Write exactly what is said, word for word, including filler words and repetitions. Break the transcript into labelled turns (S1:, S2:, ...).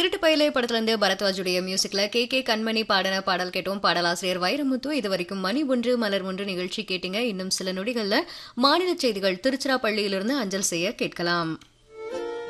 S1: திருட்டு பயிலே படத்துல இருந்து பரத்வாஜுடைய மியூசிக்ல கே கே கண்மணி பாடின பாடல் கேட்டோம். பாடலாசிரியர் வைரமுத்து. இது வரைக்கும் மணி ஒன்று மலர் ஒன்று நிகழ்ச்சி கேட்டீங்க. இன்னும் சில நொடிகள்ல மாநில செய்திகள் திருச்சிராப்பள்ளியிலிருந்து அஞ்சல் செய்ய கேட்கலாம்.